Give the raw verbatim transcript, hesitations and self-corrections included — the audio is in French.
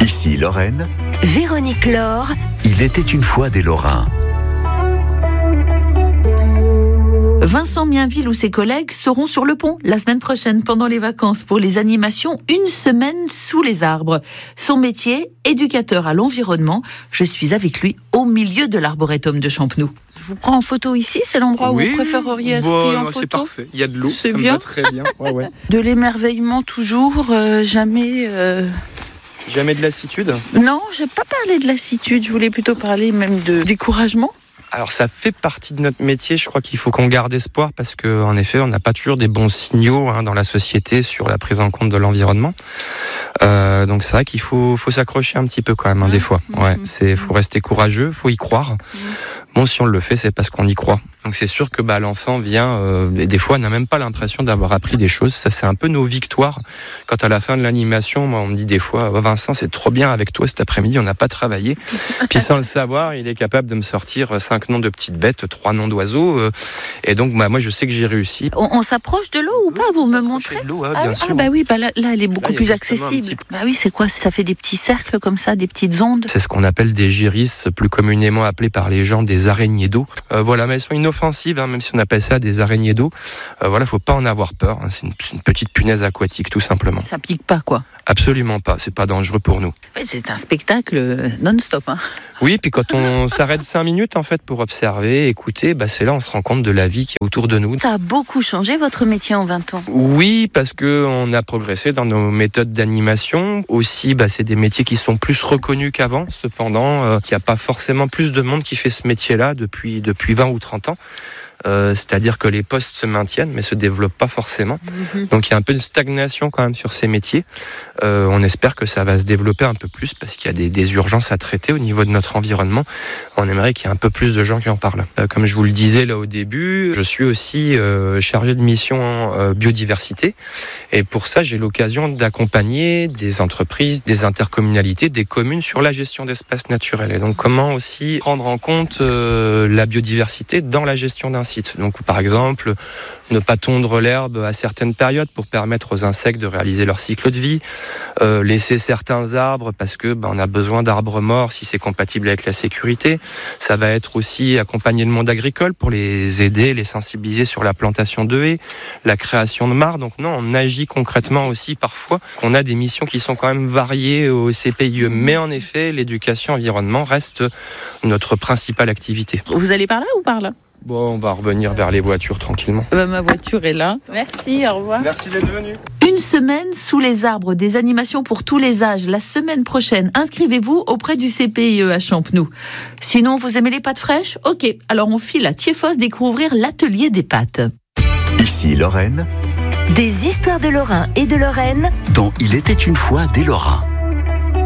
Ici Lorraine. Véronique Laure. Il était une fois des Lorrains. Vincent Mienville ou ses collègues seront sur le pont la semaine prochaine pendant les vacances pour les animations Une semaine sous les arbres. Son métier, éducateur à l'environnement. Je suis avec lui au milieu de l'arboretum de Champenoux. Je vous prends en photo ici, c'est l'endroit oui, où vous préféreriez être bon, pris en non, photo. C'est parfait, il y a de l'eau, C'est ça bien. me va très bien. Ouais, ouais. De l'émerveillement toujours, euh, jamais... Euh... Jamais de lassitude? Non, j'ai pas parlé de lassitude, je voulais plutôt parler même de découragement. Alors ça fait partie de notre métier, je crois qu'il faut qu'on garde espoir parce qu'en effet on n'a pas toujours des bons signaux hein, dans la société sur la prise en compte de l'environnement. Euh, donc c'est vrai qu'il faut, faut s'accrocher un petit peu quand même hein, des fois. Ouais, c'est, faut rester courageux, faut y croire. Bon, si on le fait, c'est parce qu'on y croit. Donc c'est sûr que bah, l'enfant vient, euh, et des fois n'a même pas l'impression d'avoir appris des choses. Ça c'est un peu nos victoires. Quand à la fin de l'animation, moi on me dit des fois, oh, Vincent c'est trop bien avec toi cet après-midi, on n'a pas travaillé. Puis sans le savoir, il est capable de me sortir cinq noms de petites bêtes, trois noms d'oiseaux. Euh, et donc bah, moi je sais que j'ai réussi. On, on s'approche de l'eau ou pas? Vous me montrez? De l'eau, hein, Ah, bien ah sûr. bah oui, bah là, là elle est beaucoup Là, il y a plus justement un accessible. petit- Bah oui, c'est quoi? Ça fait des petits cercles comme ça, des petites ondes. C'est ce qu'on appelle des gyris, plus communément appelés par les gens des araignées d'eau. Euh, voilà, mais elles sont inoffensives, hein, même si on appelle ça des araignées d'eau. Euh, voilà, faut pas en avoir peur. Hein, c'est, une, c'est une petite punaise aquatique, tout simplement. Ça pique pas, quoi. Absolument pas. C'est pas dangereux pour nous. Ouais, c'est un spectacle euh, non-stop. Hein. Oui, puis quand on s'arrête cinq minutes en fait pour observer, écouter, bah c'est là on se rend compte de la vie qui est autour de nous. Ça a beaucoup changé votre métier en vingt ans. Oui, parce que on a progressé dans nos méthodes d'animation. Aussi, bah, c'est des métiers qui sont plus reconnus qu'avant. Cependant, euh, il n'y a pas forcément plus de monde qui fait ce métier-là depuis depuis vingt ou trente ans. Euh, c'est-à-dire que les postes se maintiennent mais se développent pas forcément. Mm-hmm. Donc il y a un peu de stagnation quand même sur ces métiers. Euh, on espère que ça va se développer un peu plus parce qu'il y a des, des urgences à traiter au niveau de notre environnement. On aimerait qu'il y ait un peu plus de gens qui en parlent. Euh, comme je vous le disais là au début, je suis aussi euh, chargé de mission euh, biodiversité et pour ça j'ai l'occasion d'accompagner des entreprises, des intercommunalités, des communes sur la gestion d'espaces naturels. Et donc comment aussi prendre en compte euh, la biodiversité dans la gestion d'un site. Donc par exemple, ne pas tondre l'herbe à certaines périodes pour permettre aux insectes de réaliser leur cycle de vie, euh, laisser certains arbres parce que ben, on a besoin d'arbres morts si c'est compatible avec la sécurité. Ça va être aussi accompagner le monde agricole pour les aider, les sensibiliser sur la plantation de haies, la création de mares. Donc non, on agit concrètement aussi parfois. On a des missions qui sont quand même variées au C P I E, mais en effet, l'éducation environnement reste notre principale activité. Vous allez par là ou par là? Bon, on va revenir vers les voitures tranquillement. Bah, ma voiture est là. Merci, au revoir. Merci d'être venu. Une semaine sous les arbres, des animations pour tous les âges. La semaine prochaine, inscrivez-vous auprès du C P I E à Champenoux. Sinon, vous aimez les pâtes fraîches? Ok, alors on file à Thiéfosse découvrir l'atelier des pâtes. Ici Lorraine. Des histoires de Lorrain et de Lorraine. Dont il était une fois des Lorrains.